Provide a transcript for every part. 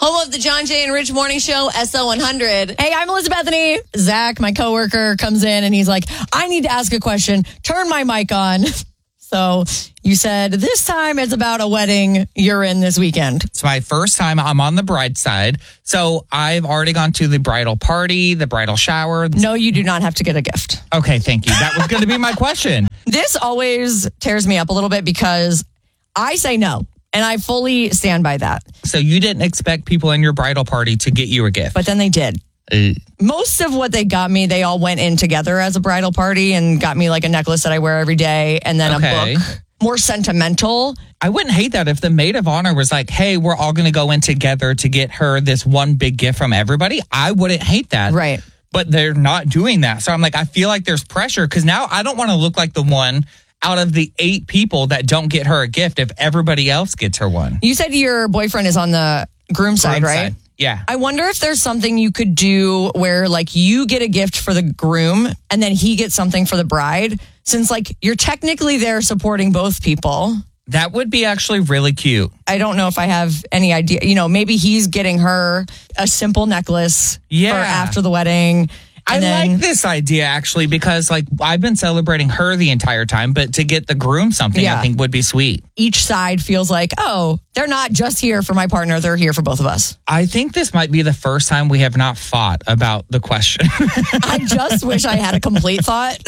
Home of the John Jay and Rich Morning Show, SO100. Hey, I'm Elizabeth Bethany. Zach, my coworker, comes in and he's like, I need to ask a question. Turn my mic on. So you said this time it's about a wedding you're in this weekend. It's my first time. I'm on the bride's side. So I've already gone to the bridal party, the bridal shower. No, you do not have to get a gift. Okay, thank you. That was going to be my question. This always tears me up a little bit because I say no. And I fully stand by that. So you didn't expect people in your bridal party to get you a gift? But then they did. Most of what they got me, they all went in together as a bridal party and got me like a necklace that I wear every day and then a book. More sentimental. I wouldn't hate that if the maid of honor was like, hey, we're all going to go in together to get her this one big gift from everybody. I wouldn't hate that. Right. But they're not doing that. So I'm like, I feel like there's pressure because now I don't want to look like the one out of the 8 people that don't get her a gift if everybody else gets her one. You said your boyfriend is on the groom side, right? Yeah. I wonder if there's something you could do where like you get a gift for the groom and then he gets something for the bride, since like you're technically there supporting both people. That would be actually really cute. I don't know if I have any idea. You know, maybe he's getting her a simple necklace for after the wedding. I like this idea, actually, because like I've been celebrating her the entire time, but to get the groom something, I think would be sweet. Each side feels like, oh, they're not just here for my partner. They're here for both of us. I think this might be the first time we have not fought about the question. I just wish I had a complete thought.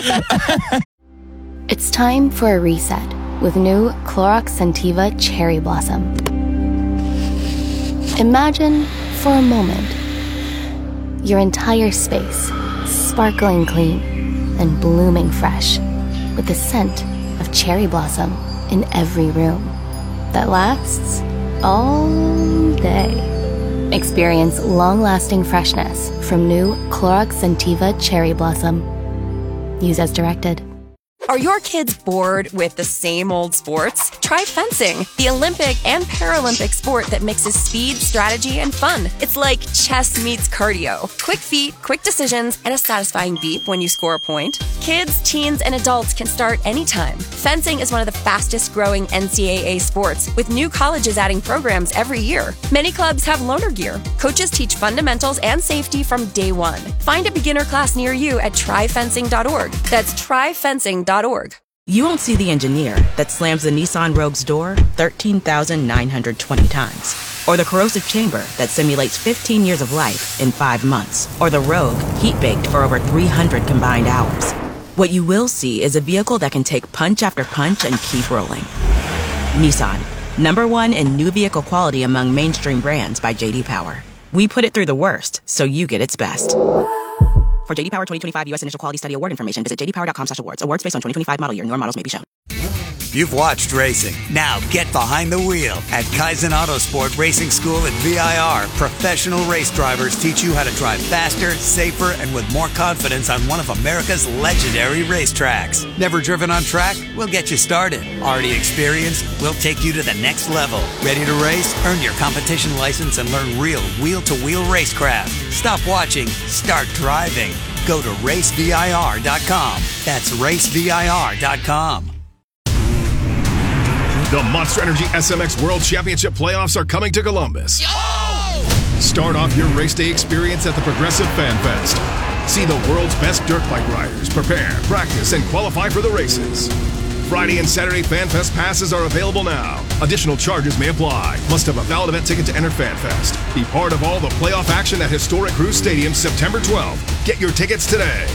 It's time for a reset with new Clorox Scentiva Cherry Blossom. Imagine for a moment your entire space sparkling clean and blooming fresh with the scent of cherry blossom in every room that lasts all day. Experience long-lasting freshness from new Clorox Scentiva Cherry Blossom. Use as directed. Are your kids bored with the same old sports? Try fencing, the Olympic and Paralympic sport that mixes speed, strategy, and fun. It's like chess meets cardio. Quick feet, quick decisions, and a satisfying beep when you score a point. Kids, teens, and adults can start anytime. Fencing is one of the fastest growing NCAA sports, with new colleges adding programs every year. Many clubs have loaner gear. Coaches teach fundamentals and safety from day one. Find a beginner class near you at tryfencing.org. That's tryfencing.org. You won't see the engineer that slams the Nissan Rogue's door 13,920 times. Or the corrosive chamber that simulates 15 years of life in 5 months. Or the Rogue heat-baked for over 300 combined hours. What you will see is a vehicle that can take punch after punch and keep rolling. Nissan, #1 in new vehicle quality among mainstream brands by J.D. Power. We put it through the worst, so you get its best. For J.D. Power 2025 U.S. Initial Quality Study Award information, visit jdpower.com/awards. Awards based on 2025 model year. Newer models may be shown. You've watched racing. Now get behind the wheel. At Kaizen Autosport Racing School at VIR, professional race drivers teach you how to drive faster, safer, and with more confidence on one of America's legendary racetracks. Never driven on track? We'll get you started. Already experienced? We'll take you to the next level. Ready to race? Earn your competition license and learn real wheel-to-wheel racecraft. Stop watching. Start driving. Go to racevir.com. That's racevir.com. The Monster Energy SMX World Championship playoffs are coming to Columbus. Start off your race day experience at the Progressive Fan Fest. See the world's best dirt bike riders prepare, practice, and qualify for the races. Friday and Saturday Fan Fest passes are available now. Additional charges may apply. Must have a valid event ticket to enter Fan Fest. Be part of all the playoff action at Historic Cruise Stadium September 12th. Get your tickets today.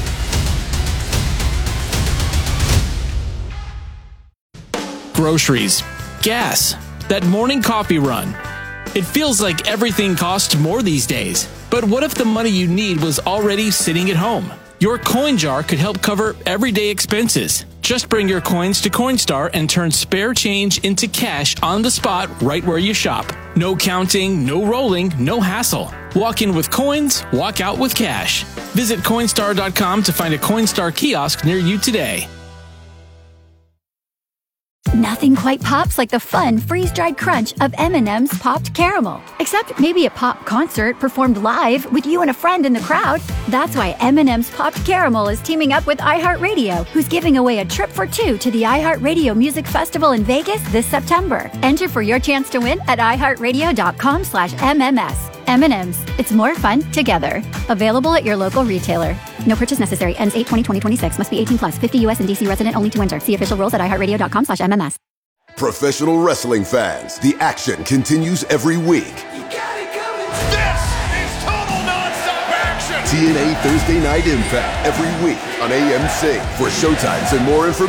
Groceries, gas, that morning coffee run. It feels like everything costs more these days. But what if the money you need was already sitting at home? Your coin jar could help cover everyday expenses. Just bring your coins to Coinstar and turn spare change into cash on the spot right where you shop. No counting, no rolling, no hassle. Walk in with coins, walk out with cash. Visit Coinstar.com to find a Coinstar kiosk near you today. Nothing quite pops like the fun freeze-dried crunch of M&M's Popped Caramel. Except maybe a pop concert performed live with you and a friend in the crowd. That's why M&M's Popped Caramel is teaming up with iHeartRadio, who's giving away a trip for two to the iHeartRadio Music Festival in Vegas this September. Enter for your chance to win at iHeartRadio.com/MMS. M&M's. It's more fun together. Available at your local retailer. No purchase necessary. Ends 8/20/2026. Must be 18 plus. 50 U.S. and D.C. resident only to enter. See official rules at iHeartRadio.com/MMS. Professional wrestling fans, the action continues every week. This is total nonstop action. TNA Thursday Night Impact every week on AMC. For showtimes and more information,